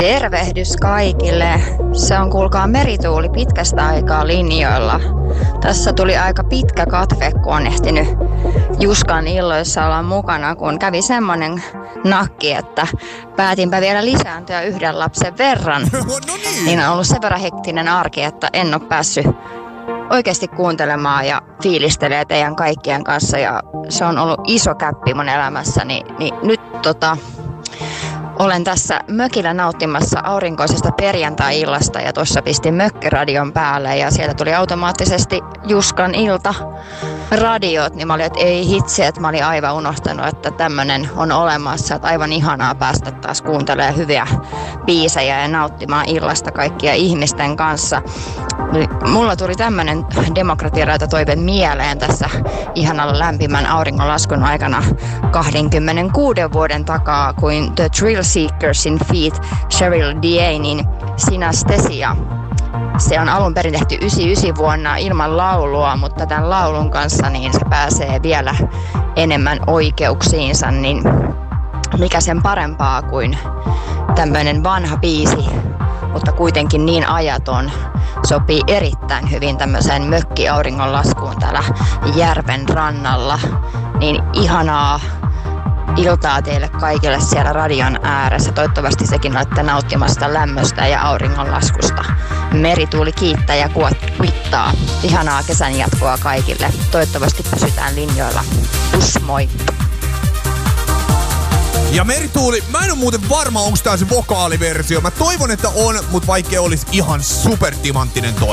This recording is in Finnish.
Tervehdys kaikille. Se on kuulkaa Merituuli pitkästä aikaa linjoilla. Tässä tuli aika pitkä katve, kun on ehtinyt Juskan illoissa olla mukana, kun kävi semmonen nakki, että päätinpä vielä lisääntyä yhden lapsen verran. Niin on ollut sen verran hektinen arki, että en ole päässyt oikeasti kuuntelemaan ja fiilistelee teidän kaikkien kanssa. Ja se on ollut iso käppi mun elämässäni. Niin nyt olen tässä mökillä nauttimassa aurinkoisesta perjantai-illasta ja tuossa pistin mökkiradion päälle ja sieltä tuli automaattisesti Juskan ilta radiot, niin mä olin, että ei hitsi, että mä olin aivan unohtanut, että tämmönen on olemassa, että aivan ihanaa päästä taas kuuntelemaan hyviä biisejä ja nauttimaan illasta kaikkia ihmisten kanssa. Mulla tuli tämmönen demokratiaraita-toive mieleen tässä ihanalla lämpimän auringonlaskun aikana 26 vuoden takaa, kuin The Thrill Seekersin feat. Cheryl Dienin Synesthesia. Se on alun perin tehty 99 vuonna ilman laulua, mutta tämän laulun kanssa niin se pääsee vielä enemmän oikeuksiinsa, niin mikä sen parempaa kuin tämmöinen vanha biisi, mutta kuitenkin niin ajaton. Sopii erittäin hyvin tämmöiseen mökkiauringonlaskuun täällä järven rannalla. Niin ihanaa iltaa teille kaikille siellä radion ääressä. Toivottavasti sekin olette nauttimasta lämmöstä ja auringonlaskusta. Merituuli kiittää ja kuittaa. Ihanaa kesän jatkoa kaikille. Toivottavasti pysytään linjoilla. Pus moi! Ja Merituuli, mä en oo muuten varma, onko tää se vokaaliversio. Mä toivon, että on, mut vaikkei olisi ihan supertimanttinen toi.